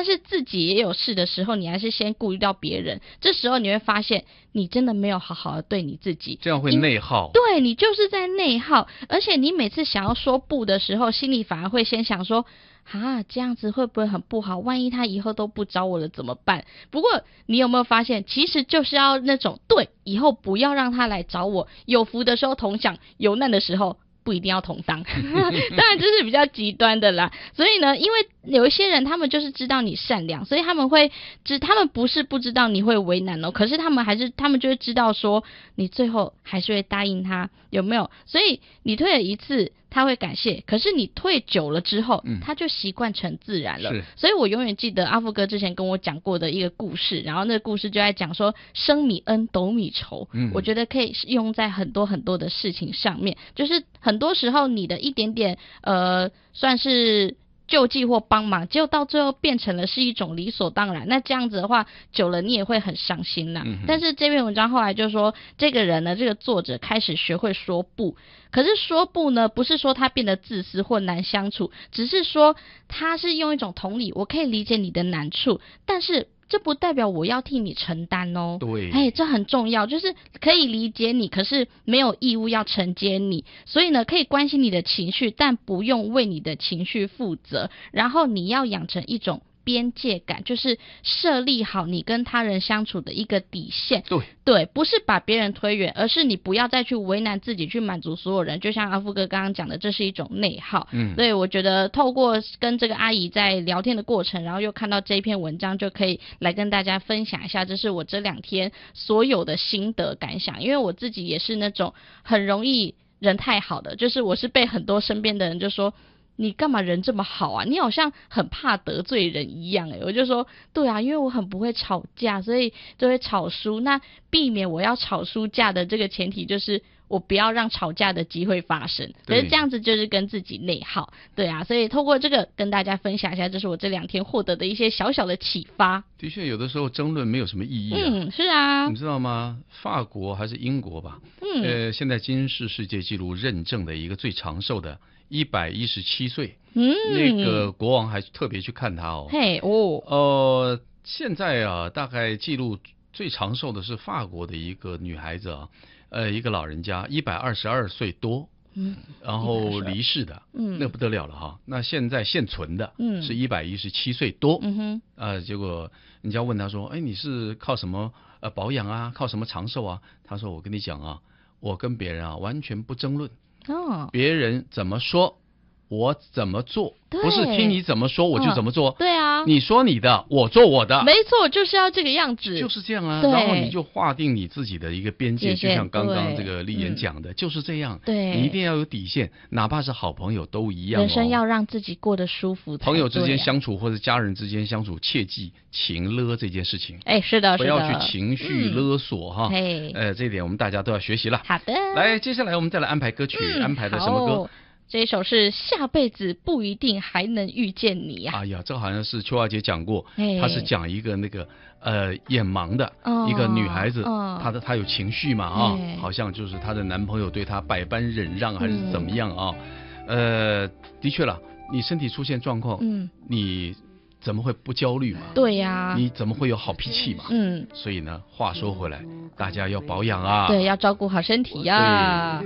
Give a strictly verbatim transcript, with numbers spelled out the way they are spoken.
是自己也有事的时候，你还是先顾虑到别人，这时候你会发现你真的没有好好的对你自己， 这样会内耗。 对，你就是在内耗，而且你每次想要说不的时候，心里反而会先想说啊，这样子会不会很不好？万一他以后都不找我了怎么办？不过你有没有发现，其实就是要那种对，以后不要让他来找我，有福的时候同享，有难的时候不一定要同当。当然这是比较极端的啦。所以呢，因为有一些人他们就是知道你善良，所以他们会知他们不是不知道你会为难哦，可是他们还是他们就会知道说你最后还是会答应他，有没有？所以你退了一次他会感谢，可是你退久了之后、嗯、他就习惯成自然了。所以我永远记得阿富哥之前跟我讲过的一个故事，然后那个故事就在讲说升米恩斗米仇、嗯、我觉得可以用在很多很多的事情上面，就是很多时候你的一点点呃算是救济或帮忙，结果到最后变成了是一种理所当然，那这样子的话久了你也会很伤心啦、嗯、但是这篇文章后来就说这个人呢，这个作者开始学会说不，可是说不呢不是说他变得自私或难相处，只是说他是用一种同理，我可以理解你的难处，但是这不代表我要替你承担哦。 对， 哎，这很重要，就是可以理解你，可是没有义务要承接你。所以呢，可以关心你的情绪，但不用为你的情绪负责。然后你要养成一种边界感，就是设立好你跟他人相处的一个底线。 对对，不是把别人推远，而是你不要再去为难自己，去满足所有人。就像阿富哥刚刚讲的，这是一种内耗。嗯，所以我觉得透过跟这个阿姨在聊天的过程，然后又看到这一篇文章，就可以来跟大家分享一下，这是我这两天所有的心得感想。因为我自己也是那种很容易人太好的，就是我是被很多身边的人就说你干嘛人这么好啊？你好像很怕得罪人一样诶。我就说对啊，因为我很不会吵架，所以就会吵输。那避免我要吵输架的这个前提就是我不要让吵架的机会发生，可是这样子就是跟自己内耗。对啊，所以透过这个跟大家分享一下，这是我这两天获得的一些小小的启发。 的确有的时候争论没有什么意义啊。 嗯，是啊。 你知道吗？法国还是英国吧？嗯，呃，现在吉尼斯世界纪录认证的一个最长寿的一百一十七岁，嗯，那个国王还特别去看他哦。 嘿哦， 呃，现在啊，大概记录最长寿的是法国的一个女孩子啊，呃，一个老人家一百二十二岁多，嗯，然后离世的，嗯，那不得了了哈。那现在现存的，嗯，是一百一十七岁多，嗯哼，呃，结果人家问他说，哎，你是靠什么呃保养啊？靠什么长寿啊？他说，我跟你讲啊，我跟别人啊完全不争论。哦，别人怎么说我怎么做，不是听你怎么说我就怎么做、嗯、 对啊， 你说你的我做我的， 没错，就是要这个样子， 就是这样啊。然后你就划定你自己的一个边界，就像刚刚这个丽妍讲的、嗯、就是这样， 对， 你一定要有底线，哪怕是好朋友都一样、哦、 人生要让自己过得舒服、啊、 朋友之间相处或者家人之间相处，切记情勒这件事情。 哎，是的， 不要去情绪勒索、嗯、哈。呃，这一点我们大家都要学习了。 好的， 来，接下来我们再来安排歌曲、嗯、安排的什么歌？ 这一首是下辈子不一定还能遇见你啊！ 哎呀，这好像是邱华姐讲过，她是讲一个那个呃眼盲的、哦、一个女孩子，哦、她的她有情绪嘛啊，好像就是她的男朋友对她百般忍让还是怎么样啊？嗯、呃，的确了，你身体出现状况，嗯，你怎么会不焦虑嘛？ 对呀、啊， 你怎么会有好脾气嘛？嗯，所以呢，话说回来，大家要保养啊， 对，要照顾好身体呀、啊。